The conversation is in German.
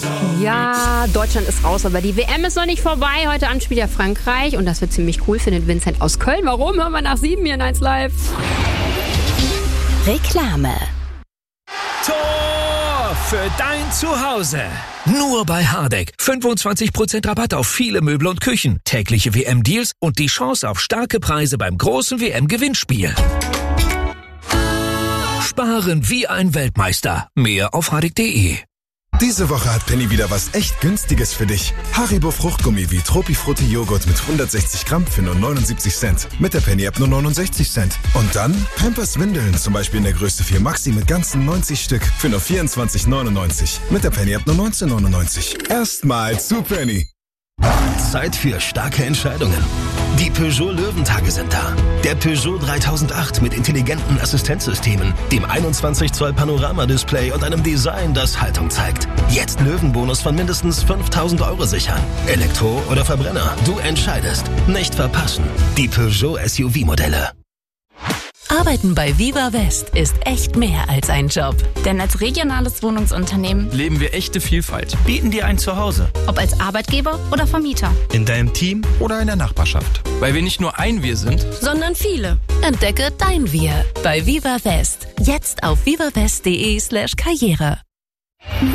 Ja, Deutschland ist raus, aber die WM ist noch nicht vorbei. Heute Abend spielt ja Frankreich und das wird ziemlich cool, findet Vincent aus Köln. Warum? Hören wir nach 7 hier in 1 Live. Reklame. Tor für dein Zuhause. Nur bei Hardegg. 25% Rabatt auf viele Möbel und Küchen, tägliche WM-Deals und die Chance auf starke Preise beim großen WM-Gewinnspiel. Sparen wie ein Weltmeister. Mehr auf hardegg.de. Diese Woche hat Penny wieder was echt Günstiges für dich. Haribo Fruchtgummi wie Tropifrutti Joghurt mit 160 Gramm für nur 79 Cent. Mit der Penny-App nur 69 Cent. Und dann Pampers Windeln, zum Beispiel in der Größe 4 Maxi mit ganzen 90 Stück für nur 24,99. Mit der Penny-App nur 19,99. Erstmal zu Penny. Zeit für starke Entscheidungen. Die Peugeot Löwentage sind da. Der Peugeot 3008 mit intelligenten Assistenzsystemen, dem 21 Zoll Panoramadisplay und einem Design, das Haltung zeigt. Jetzt Löwenbonus von mindestens 5.000 € sichern. Elektro oder Verbrenner, du entscheidest. Nicht verpassen. Die Peugeot SUV-Modelle. Arbeiten bei Viva West ist echt mehr als ein Job. Denn als regionales Wohnungsunternehmen leben wir echte Vielfalt, bieten dir ein Zuhause. Ob als Arbeitgeber oder Vermieter. In deinem Team oder in der Nachbarschaft. Weil wir nicht nur ein Wir sind, sondern viele. Entdecke dein Wir bei Viva West. Jetzt auf vivawest.de/karriere.